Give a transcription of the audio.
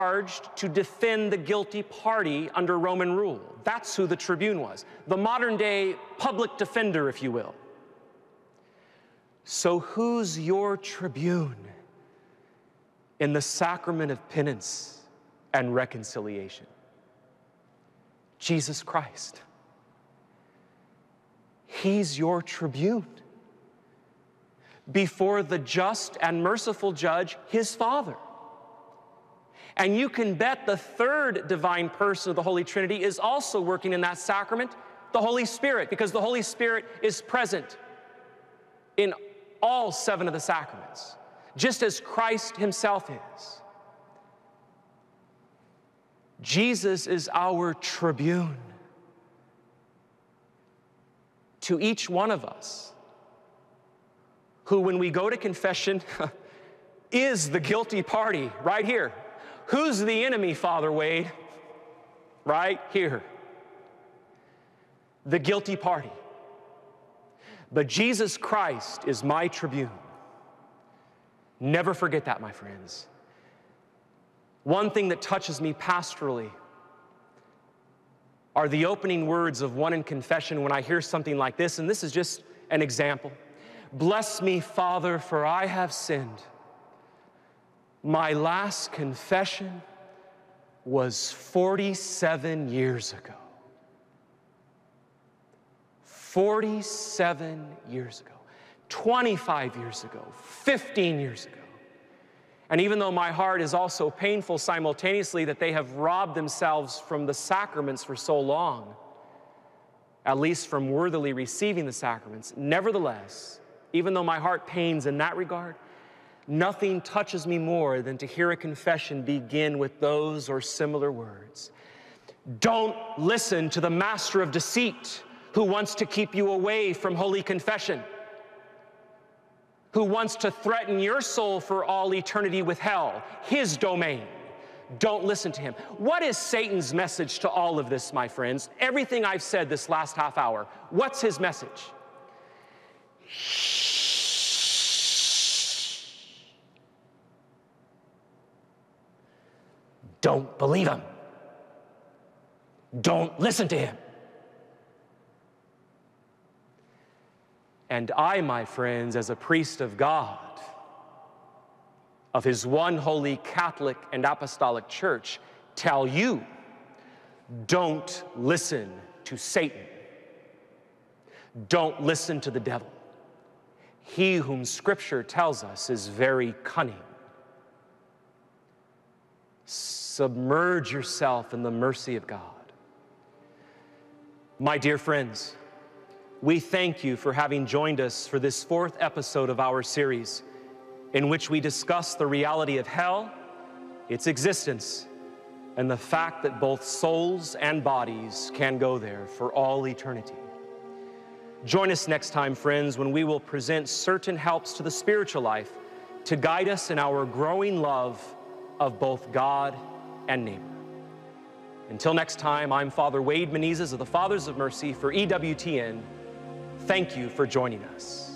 charged to defend the guilty party under Roman rule. That's who the tribune was. The modern day public defender, if you will. So who's your tribune in the sacrament of penance and reconciliation? Jesus Christ. He's your tribune before the just and merciful judge, his Father. And you can bet the third divine person of the Holy Trinity is also working in that sacrament, the Holy Spirit, because the Holy Spirit is present in all 7 of the sacraments, just as Christ himself is. Jesus is our tribune to each one of us, who, when we go to confession, is the guilty party right here. Who's the enemy, Father Wade? Right here. The guilty party. But Jesus Christ is my tribune. Never forget that, my friends. One thing that touches me pastorally are the opening words of one in confession when I hear something like this, and this is just an example. Bless me, Father, for I have sinned. My last confession was 47 years ago. 47 years ago, 25 years ago, 15 years ago. And even though my heart is also painful simultaneously that they have robbed themselves from the sacraments for so long, at least from worthily receiving the sacraments, nevertheless, even though my heart pains in that regard, nothing touches me more than to hear a confession begin with those or similar words. Don't listen to the master of deceit who wants to keep you away from holy confession, who wants to threaten your soul for all eternity with hell, his domain. Don't listen to him. What is Satan's message to all of this, my friends? Everything I've said this last half hour, what's his message? Don't believe him. Don't listen to him. And I, my friends, as a priest of God, of his one holy Catholic and Apostolic Church, tell you, don't listen to Satan. Don't listen to the devil. He whom Scripture tells us is very cunning. Submerge yourself in the mercy of God. My dear friends, we thank you for having joined us for this 4th episode of our series, in which we discuss the reality of hell, its existence, and the fact that both souls and bodies can go there for all eternity. Join us next time, friends, when we will present certain helps to the spiritual life to guide us in our growing love of both God and neighbor. Until next time, I'm Father Wade Menezes of the Fathers of Mercy for EWTN. Thank you for joining us.